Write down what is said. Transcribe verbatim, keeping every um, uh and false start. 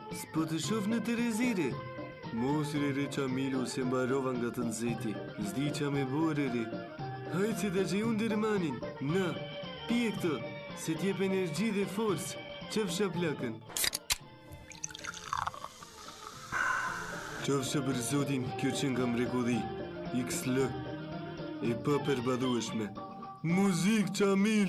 S'po të shoh në Terezire. Mosre re Qamilu se mbarova nga të nxehti. S'di qa me bore re. Hajtë se ta që unë dërmanin. Na, pije këto, se t'jep energji dhe forcë. Qëfsha plakën. Qofsha për zotin, kjo që nga mrekulli. X L. E pa përbadhueshme. Muzik Qamil.